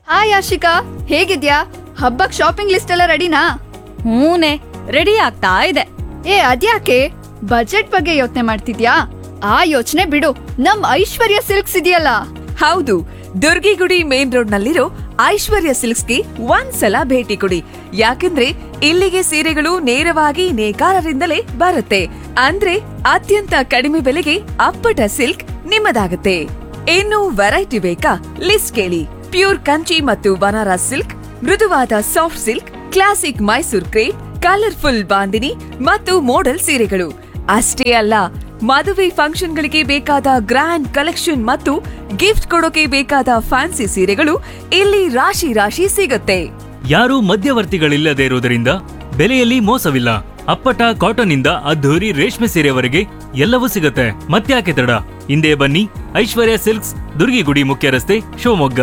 ಯಾಶಿಕಾ, ಹೇಗಿದ್ಯಾ? ಹಬ್ಬಕ್ shopping list ಎಲ್ಲ ರೆಡಿನಾ? ಹೂನೆ, ರೆಡಿ ಆಗ್ತಾ ಇದೆ. ಅದ್ಯಾಕೆ ಬಜೆಟ್ ಬಗ್ಗೆ ಯೋಚನೆ ಮಾಡ್ತಿದ್ಯಾ? ಆ ಯೋಚನೆ ಬಿಡು, ನಮ್ ಐಶ್ವರ್ಯ ಸಿಲ್ಕ್ಸ್ ಇದೆಯಲ್ಲ. ಹೌದು, ದುರ್ಗಿಗುಡಿ ಮೇನ್ ರೋಡ್ ನಲ್ಲಿರೋ ಐಶ್ವರ್ಯ ಸಿಲ್ಕ್ಸ್ಗೆ ಒಂದ್ಸಲ ಭೇಟಿ ಕೊಡಿ. ಯಾಕಂದ್ರೆ ಇಲ್ಲಿಗೆ ಸೀರೆಗಳು ನೇರವಾಗಿ ನೇಕಾರರಿಂದಲೇ ಬರುತ್ತೆ. ಅಂದ್ರೆ ಅತ್ಯಂತ ಕಡಿಮೆ ಬೆಲೆಗೆ ಅಪ್ಪಟ ಸಿಲ್ಕ್ ನಿಮ್ಮದಾಗುತ್ತೆ. ಇನ್ನು ವೆರೈಟಿ ಬೇಕಾ? ಲಿಸ್ಟ್ ಕೇಳಿ. ಪ್ಯೂರ್ ಕಂಚಿ ಮತ್ತು ಬನಾರಸ್ ಸಿಲ್ಕ್, ಮೃದುವಾದ soft silk, classic Mysore crepe, colourful bandhani ಮತ್ತು ಮೋಡಲ್ ಸೀರೆಗಳು ಅಷ್ಟೇ ಅಲ್ಲ, ಮದುವೆ ಫಂಕ್ಷನ್ಗಳಿಗೆ ಬೇಕಾದ ಗ್ರ್ಯಾಂಡ್ ಕಲೆಕ್ಷನ್ ಮತ್ತು ಗಿಫ್ಟ್ ಕೊಡೋಕೆ ಬೇಕಾದ ಫ್ಯಾನ್ಸಿ ಸೀರೆಗಳು ಇಲ್ಲಿ ರಾಶಿ ರಾಶಿ ಸಿಗುತ್ತೆ. ಯಾರೂ ಮಧ್ಯವರ್ತಿಗಳಿಲ್ಲದೆ ಇರುವುದರಿಂದ ಬೆಲೆಯಲ್ಲಿ ಮೋಸವಿಲ್ಲ. ಅಪ್ಪಟ ಕಾಟನ್ ಇಂದ ಅದ್ಧೂರಿ ರೇಷ್ಮೆ ಸೀರೆವರೆಗೆ ಎಲ್ಲವೂ ಸಿಗುತ್ತೆ. ಮತ್ತ್ಯಾಕೆ ತಡ? ಹಿಂದೆ ಬನ್ನಿ, ಐಶ್ವರ್ಯ ಸಿಲ್ಕ್ಸ್, ದುರ್ಗಿಗುಡಿ ಮುಖ್ಯ ರಸ್ತೆ, ಶಿವಮೊಗ್ಗ.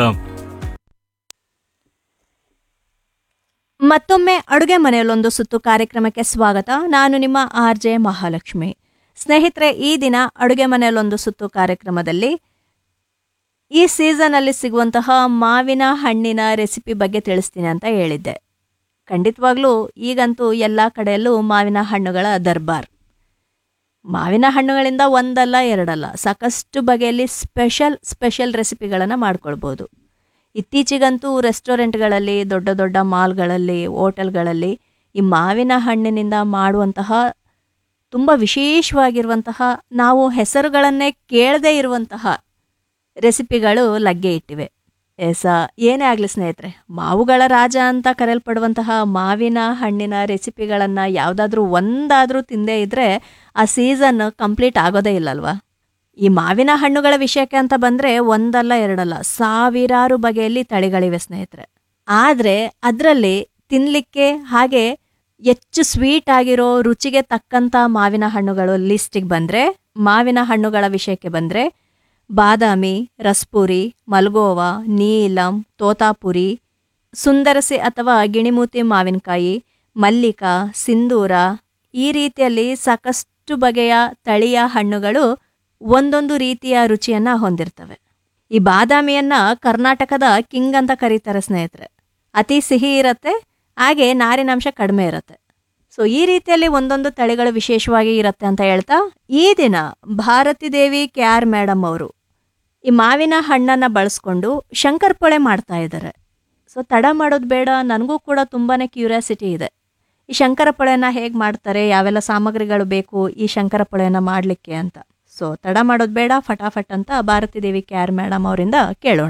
ಮತ್ತೊಮ್ಮೆ ಅಡುಗೆ ಮನೆಯಲ್ಲೊಂದು ಸುತ್ತು ಕಾರ್ಯಕ್ರಮಕ್ಕೆ ಸ್ವಾಗತ. ನಾನು ನಿಮ್ಮ RJ ಮಹಾಲಕ್ಷ್ಮಿ. ಸ್ನೇಹಿತರೆ, ಈ ದಿನ ಅಡುಗೆ ಮನೆಯಲ್ಲೊಂದು ಸುತ್ತು ಕಾರ್ಯಕ್ರಮದಲ್ಲಿ ಈ ಸೀಸನಲ್ಲಿ ಸಿಗುವಂತಹ ಮಾವಿನ ಹಣ್ಣಿನ ರೆಸಿಪಿ ಬಗ್ಗೆ ತಿಳಿಸ್ತೀನಿ ಅಂತ ಹೇಳಿದ್ದೆ. ಖಂಡಿತವಾಗ್ಲೂ ಈಗಂತೂ ಎಲ್ಲ ಕಡೆಯಲ್ಲೂ ಮಾವಿನ ಹಣ್ಣುಗಳ ದರ್ಬಾರ್. ಮಾವಿನ ಹಣ್ಣುಗಳಿಂದ ಒಂದಲ್ಲ ಎರಡಲ್ಲ ಸಾಕಷ್ಟು ಬಗೆಯಲ್ಲಿ ಸ್ಪೆಷಲ್ ರೆಸಿಪಿಗಳನ್ನು ಮಾಡ್ಕೊಳ್ಬೋದು. ಇತ್ತೀಚೆಗಂತೂ ರೆಸ್ಟೋರೆಂಟ್ಗಳಲ್ಲಿ, ದೊಡ್ಡ ದೊಡ್ಡ ಮಾಲ್ಗಳಲ್ಲಿ, ಹೋಟೆಲ್ಗಳಲ್ಲಿ ಈ ಮಾವಿನ ಹಣ್ಣಿನಿಂದ ಮಾಡುವಂತಹ ತುಂಬ ವಿಶೇಷವಾಗಿರುವಂತಹ, ನಾವು ಹೆಸರುಗಳನ್ನೇ ಕೇಳದೇ ಇರುವಂತಹ ರೆಸಿಪಿಗಳು ಲಗ್ಗೆ ಇಟ್ಟಿವೆ. ಏನೇ ಆಗಲಿ ಸ್ನೇಹಿತರೆ, ಮಾವುಗಳ ರಾಜ ಅಂತ ಕರೆಯಲ್ಪಡುವಂತಹ ಮಾವಿನ ಹಣ್ಣಿನ ರೆಸಿಪಿಗಳನ್ನು ಯಾವುದಾದ್ರೂ ಒಂದಾದರೂ ತಿಂದೇ ಇದ್ದರೆ ಆ ಸೀಸನ್ ಕಂಪ್ಲೀಟ್ ಆಗೋದೇ ಇಲ್ಲಲ್ವಾ? ಈ ಮಾವಿನ ಹಣ್ಣುಗಳ ವಿಷಯಕ್ಕೆ ಅಂತ ಬಂದರೆ ಒಂದಲ್ಲ ಎರಡಲ್ಲ ಸಾವಿರಾರು ಬಗೆಯಲ್ಲಿ ತಳಿಗಳಿವೆ ಸ್ನೇಹಿತರೆ. ಆದರೆ ಅದರಲ್ಲಿ ತಿನ್ನಲಿಕ್ಕೆ ಹಾಗೆ ಹೆಚ್ಚು ಸ್ವೀಟ್ ಆಗಿರೋ, ರುಚಿಗೆ ತಕ್ಕಂಥ ಮಾವಿನ ಹಣ್ಣುಗಳು ಲಿಸ್ಟಿಗೆ ಬಂದರೆ, ಮಾವಿನ ಹಣ್ಣುಗಳ ವಿಷಯಕ್ಕೆ ಬಂದರೆ ಬಾದಾಮಿ, ರಸ್ಪುರಿ, ಮಲ್ಗೋವಾ, ನೀಲಂ, ತೋತಾಪುರಿ, ಸುಂದರಸಿ ಅಥವಾ ಗಿಣಿಮೂತಿ ಮಾವಿನಕಾಯಿ, ಮಲ್ಲಿಕಾ, ಸಿಂಧೂರ, ಈ ರೀತಿಯಲ್ಲಿ ಸಾಕಷ್ಟು ಬಗೆಯ ತಳಿಯ ಹಣ್ಣುಗಳು ಒಂದೊಂದು ರೀತಿಯ ರುಚಿಯನ್ನು ಹೊಂದಿರ್ತವೆ. ಈ ಬಾದಾಮಿಯನ್ನು ಕರ್ನಾಟಕದ ಕಿಂಗ್ ಅಂತ ಕರೀತಾರೆ ಸ್ನೇಹಿತರೆ. ಅತಿ ಸಿಹಿ ಇರುತ್ತೆ, ಹಾಗೆ ನಾರಿನಾಂಶ ಕಡಿಮೆ ಇರುತ್ತೆ. ಸೊ ಈ ರೀತಿಯಲ್ಲಿ ಒಂದೊಂದು ತಳಿಗಳು ವಿಶೇಷವಾಗಿ ಇರುತ್ತೆ ಅಂತ ಹೇಳ್ತಾ, ಈ ದಿನ ಭಾರತಿ ದೇವಿ KR ಮೇಡಮ್ ಅವರು ಈ ಮಾವಿನ ಹಣ್ಣನ್ನು ಬಳಸ್ಕೊಂಡು ಶಂಕರಪೊಳೆ ಮಾಡ್ತಾ ಇದ್ದಾರೆ. ಸೊ ತಡ ಮಾಡೋದು ಬೇಡ, ನನಗೂ ಕೂಡ ತುಂಬಾ ಕ್ಯೂರಿಯಾಸಿಟಿ ಇದೆ. ಈ ಶಂಕರಪೊಳೆನ ಹೇಗೆ ಮಾಡ್ತಾರೆ, ಯಾವೆಲ್ಲ ಸಾಮಗ್ರಿಗಳು ಬೇಕು ಈ ಶಂಕರಪೊಳೆನ ಮಾಡಲಿಕ್ಕೆ ಅಂತ. ಸೊ ತಡ ಮಾಡೋದು ಬೇಡ, ಫಟಾಫಟ್ ಅಂತ ಭಾರತಿ ದೇವಿ KR ಮೇಡಮ್ ಅವರಿಂದ ಕೇಳೋಣ.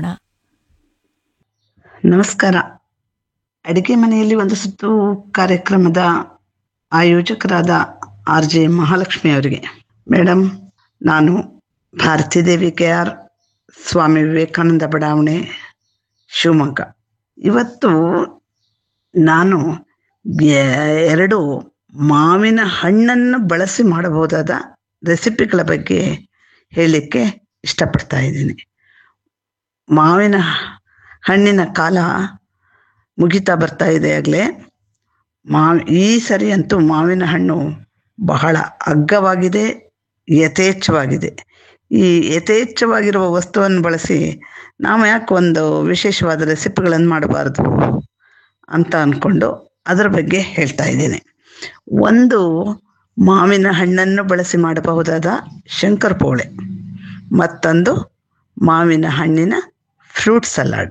ನಮಸ್ಕಾರ. ಅಡಿಗೆ ಮನೆಯಲ್ಲಿ ಒಂದು ಸುತ್ತು ಕಾರ್ಯಕ್ರಮದ ಆಯೋಜಕರಾದ RJ ಮಹಾಲಕ್ಷ್ಮಿ ಅವರಿಗೆ. ಮೇಡಮ್, ನಾನು ಭಾರತಿ ದೇವಿ KR, ಸ್ವಾಮಿ ವಿವೇಕಾನಂದ ಬಡಾವಣೆ, ಶಿವಮೊಗ್ಗ. ಇವತ್ತು ನಾನು 2 ಮಾವಿನ ಹಣ್ಣನ್ನು ಬಳಸಿ ಮಾಡಬಹುದಾದ ರೆಸಿಪಿಗಳ ಬಗ್ಗೆ ಹೇಳಲಿಕ್ಕೆ ಇಷ್ಟಪಡ್ತಾ ಇದ್ದೀನಿ. ಮಾವಿನ ಹಣ್ಣಿನ ಕಾಲ ಮುಗಿತಾ ಬರ್ತಾ ಇದೆ. ಆಗಲೇ ಈ ಸರಿ ಅಂತೂ ಮಾವಿನ ಹಣ್ಣು ಬಹಳ ಅಗ್ಗವಾಗಿದೆ, ಯಥೇಚ್ಛವಾಗಿದೆ. ಈ ಯಥೇಚ್ಛವಾಗಿರುವ ವಸ್ತುವನ್ನು ಬಳಸಿ ನಾವು ಯಾಕೆ ಒಂದು ವಿಶೇಷವಾದ ರೆಸಿಪಿಗಳನ್ನು ಮಾಡಬಾರ್ದು ಅಂತ ಅಂದ್ಕೊಂಡು ಅದರ ಬಗ್ಗೆ ಹೇಳ್ತಾ ಇದ್ದೀನಿ. ಒಂದು, ಮಾವಿನ ಹಣ್ಣನ್ನು ಬಳಸಿ ಮಾಡಬಹುದಾದ ಶಂಕರಪೊಳೆ. ಮತ್ತೊಂದು, ಮಾವಿನ ಹಣ್ಣಿನ ಫ್ರೂಟ್ ಸಲಾಡ್.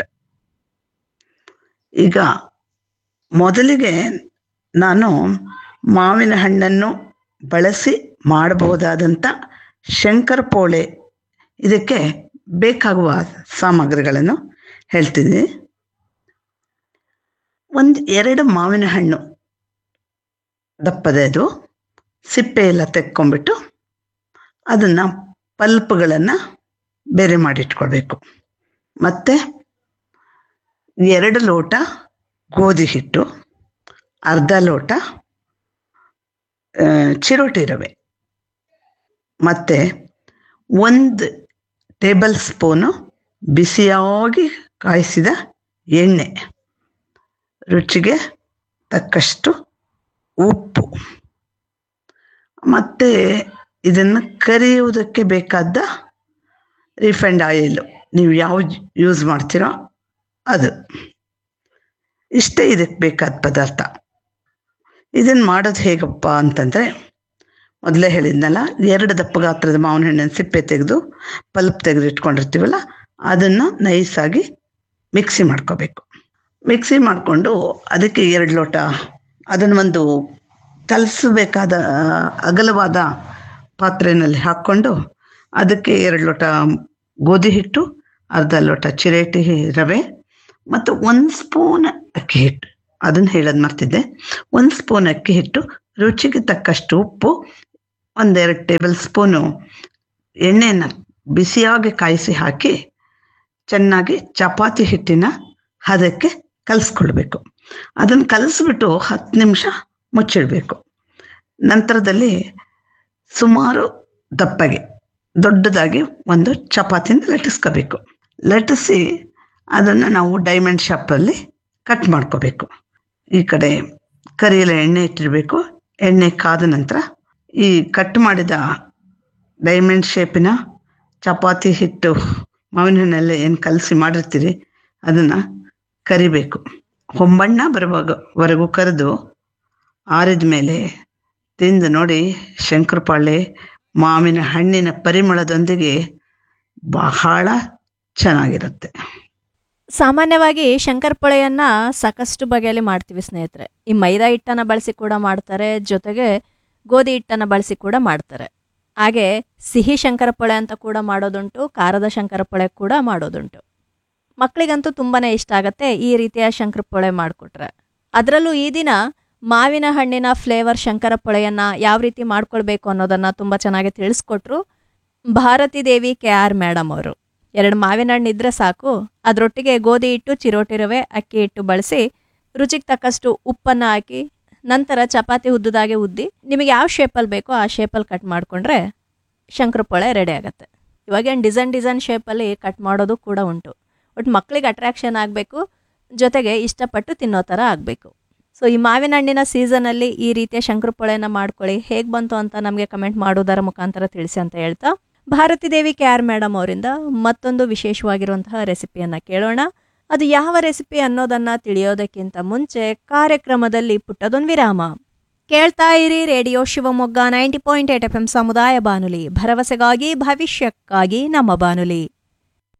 ಈಗ ಮೊದಲಿಗೆ ನಾನು ಮಾವಿನ ಹಣ್ಣನ್ನು ಬಳಸಿ ಮಾಡಬಹುದಾದಂಥ ಶಂಕರಪೊಳೆ, ಇದಕ್ಕೆ ಬೇಕಾಗುವ ಸಾಮಗ್ರಿಗಳನ್ನು ಹೇಳ್ತೀನಿ. 2 ಮಾವಿನ ಹಣ್ಣು ದಪ್ಪದದು, ಸಿಪ್ಪೆ ಎಲ್ಲ ತೆಕ್ಕೊಂಬಿಟ್ಟು ಅದನ್ನು ಪಲ್ಪ್ಗಳನ್ನು ಬೇರೆ ಮಾಡಿಟ್ಕೊಳ್ಬೇಕು. ಮತ್ತು 2 ಲೋಟ ಗೋಧಿ ಹಿಟ್ಟು, ಅರ್ಧ ಲೋಟ ಚಿರೋಟಿ ರವೆ, ಮತ್ತು 1 ಟೇಬಲ್ ಸ್ಪೂನು ಬಿಸಿಯಾಗಿ ಕಾಯಿಸಿದ ಎಣ್ಣೆ, ರುಚಿಗೆ ತಕ್ಕಷ್ಟು ಉಪ್ಪು, ಮತ್ತು ಇದನ್ನು ಕರಿಯುವುದಕ್ಕೆ ಬೇಕಾದ ರಿಫೈಂಡ್ ಆಯಿಲ್. ನೀವು ಯಾವ್ದು ಯೂಸ್ ಮಾಡ್ತೀರೋ ಅದು ಇಷ್ಟೇ ಇದಕ್ಕೆ ಬೇಕಾದ ಪದಾರ್ಥ. ಇದನ್ನು ಮಾಡೋದು ಹೇಗಪ್ಪ ಅಂತಂದರೆ, ಮೊದಲೇ ಹೇಳಿದ್ನಲ್ಲ, 2 ದಪ್ಪ ಗಾತ್ರದ ಮಾವಿನ ಹಣ್ಣಿನ ಸಿಪ್ಪೆ ತೆಗೆದು ಪಲ್ಪ್ ತೆಗೆದು ಇಟ್ಕೊಂಡಿರ್ತೀವಲ್ಲ, ಅದನ್ನು ನೈಸಾಗಿ ಮಿಕ್ಸಿ ಮಾಡ್ಕೋಬೇಕು. ಮಿಕ್ಸಿ ಮಾಡಿಕೊಂಡು ಅದಕ್ಕೆ 2 ಲೋಟ, ಅದನ್ನು ಒಂದು ಕಲಸಬೇಕಾದ ಅಗಲವಾದ ಪಾತ್ರೆಯಲ್ಲಿ ಹಾಕ್ಕೊಂಡು ಅದಕ್ಕೆ 2 ಲೋಟ ಗೋಧಿ ಹಿಟ್ಟು, ಅರ್ಧ ಲೋಟ ಚಿರೇಟಿ ರವೆ ಮತ್ತು 1 ಸ್ಪೂನ್ ಅಕ್ಕಿ ಹಿಟ್ಟು, ಅದನ್ನು ಹೇಳೋದು ಮರ್ತಿದ್ದೆ. 1 ಸ್ಪೂನ್ ಅಕ್ಕಿ ಹಿಟ್ಟು, ರುಚಿಗೆ ತಕ್ಕಷ್ಟು ಉಪ್ಪು, 1-2 ಟೇಬಲ್ ಸ್ಪೂನು ಎಣ್ಣೆಯನ್ನು ಬಿಸಿಯಾಗಿ ಕಾಯಿಸಿ ಹಾಕಿ ಚೆನ್ನಾಗಿ ಚಪಾತಿ ಹಿಟ್ಟಿನ ಹದಕ್ಕೆ ಕಲಿಸ್ಕೊಳ್ಬೇಕು. ಅದನ್ನು ಕಲಿಸ್ಬಿಟ್ಟು 10 ನಿಮಿಷ ಮುಚ್ಚಿಡಬೇಕು. ನಂತರದಲ್ಲಿ ಸುಮಾರು ದಪ್ಪಗೆ ದೊಡ್ಡದಾಗಿ ಒಂದು ಚಪಾತಿನ ಲಟ್ಟಿಸ್ಕೋಬೇಕು. ಲಟ್ಟಿಸಿ ಅದನ್ನು ನಾವು ಡೈಮಂಡ್ ಶಾಪಲ್ಲಿ ಕಟ್ ಮಾಡ್ಕೋಬೇಕು. ಈ ಕಡೆ ಕರಿಯಲ ಎಣ್ಣೆ ಇಟ್ಟಿರಬೇಕು. ಎಣ್ಣೆ ಕಾದ ನಂತರ ಈ ಕಟ್ ಮಾಡಿದ ಡೈಮಂಡ್ ಶೇಪಿನ ಚಪಾತಿ ಹಿಟ್ಟು ಮಾವಿನ ಹಣ್ಣೆಲ್ಲ ಏನು ಕಲಸಿ ಮಾಡಿರ್ತೀರಿ ಅದನ್ನು ಕರಿಬೇಕು. ಹೊಂಬಣ್ಣ ಬರುವವರೆಗೂ ಕರೆದು ಆರಿದ ಮೇಲೆ ತಿಂದು ನೋಡಿ, ಶಂಕರಪಾಳೆ ಮಾವಿನ ಹಣ್ಣಿನ ಪರಿಮಳದೊಂದಿಗೆ ಬಹಳ ಚೆನ್ನಾಗಿರುತ್ತೆ. ಸಾಮಾನ್ಯವಾಗಿ ಶಂಕರಪೊಳೆಯನ್ನ ಸಾಕಷ್ಟು ಬಗೆಯಲ್ಲಿ ಮಾಡ್ತೀವಿ ಸ್ನೇಹಿತರೆ. ಈ ಮೈದಾ ಹಿಟ್ಟನ್ನು ಬಳಸಿ ಕೂಡ ಮಾಡ್ತಾರೆ, ಜೊತೆಗೆ ಗೋಧಿ ಹಿಟ್ಟನ್ನು ಬಳಸಿ ಕೂಡ ಮಾಡ್ತಾರೆ. ಹಾಗೆ ಸಿಹಿ ಶಂಕರಪೊಳೆ ಅಂತ ಕೂಡ ಮಾಡೋದುಂಟು, ಖಾರದ ಶಂಕರಪೊಳೆ ಕೂಡ ಮಾಡೋದುಂಟು. ಮಕ್ಕಳಿಗಂತೂ ತುಂಬಾ ಇಷ್ಟ ಆಗುತ್ತೆ ಈ ರೀತಿಯ ಶಂಕರಪೊಳೆ ಮಾಡಿಕೊಟ್ರೆ. ಅದರಲ್ಲೂ ಈ ದಿನ ಮಾವಿನ ಹಣ್ಣಿನ ಫ್ಲೇವರ್ ಶಂಕರಪೊಳೆಯನ್ನು ಯಾವ ರೀತಿ ಮಾಡ್ಕೊಳ್ಬೇಕು ಅನ್ನೋದನ್ನು ತುಂಬ ಚೆನ್ನಾಗಿ ತಿಳಿಸ್ಕೊಟ್ರು ಭಾರತಿ ದೇವಿ KR ಮೇಡಮ್ ಅವರು. 2 ಮಾವಿನ ಹಣ್ಣು ಇದ್ದರೆ ಸಾಕು, ಅದರೊಟ್ಟಿಗೆ ಗೋಧಿ ಹಿಟ್ಟು, ಚಿರೋಟಿ ರವೆ, ಅಕ್ಕಿ ಹಿಟ್ಟು ಬಳಸಿ ರುಚಿಗೆ ತಕ್ಕಷ್ಟು ಉಪ್ಪನ್ನು ಹಾಕಿ ನಂತರ ಚಪಾತಿ ಉದ್ದುದಾಗೆ ಉದ್ದಿ ನಿಮಗೆ ಯಾವ ಶೇಪಲ್ಲಿ ಬೇಕೋ ಆ ಶೇಪಲ್ಲಿ ಕಟ್ ಮಾಡಿಕೊಂಡ್ರೆ ಶಂಕರಪೊಳೆ ರೆಡಿ ಆಗುತ್ತೆ. ಇವಾಗೇನು ಡಿಸೈನ್ ಶೇಪಲ್ಲಿ ಕಟ್ ಮಾಡೋದು ಕೂಡ ಉಂಟು. ಒಟ್ಟು ಮಕ್ಕಳಿಗೆ ಅಟ್ರಾಕ್ಷನ್ ಆಗಬೇಕು, ಜೊತೆಗೆ ಇಷ್ಟಪಟ್ಟು ತಿನ್ನೋ ಥರ ಆಗಬೇಕು. ಸೊ ಈ ಮಾವಿನ ಹಣ್ಣಿನ ಸೀಸನಲ್ಲಿ ಈ ರೀತಿಯ ಶಂಕರಪೊಳೆಯನ್ನು ಮಾಡ್ಕೊಳ್ಳಿ. ಹೇಗೆ ಬಂತು ಅಂತ ನಮಗೆ ಕಮೆಂಟ್ ಮಾಡೋದರ ಮುಖಾಂತರ ತಿಳಿಸಿ ಅಂತ ಹೇಳ್ತಾ, ಭಾರತಿ ದೇವಿ KR ಮೇಡಮ್ ಅವರಿಂದ ಮತ್ತೊಂದು ವಿಶೇಷವಾಗಿರುವಂತಹ ರೆಸಿಪಿಯನ್ನು ಕೇಳೋಣ. ಅದು ಯಾವ ರೆಸಿಪಿ ಅನ್ನೋದನ್ನು ತಿಳಿಯೋದಕ್ಕಿಂತ ಮುಂಚೆ ಕಾರ್ಯಕ್ರಮದಲ್ಲಿ ಪುಟ್ಟದೊಂದು ವಿರಾಮ. ಕೇಳ್ತಾ ಇರಿ ರೇಡಿಯೋ ಶಿವಮೊಗ್ಗ 90.8 FM ಸಮುದಾಯ ಬಾನುಲಿ, ಭರವಸೆಗಾಗಿ ಭವಿಷ್ಯಕ್ಕಾಗಿ ನಮ್ಮ ಬಾನುಲಿ.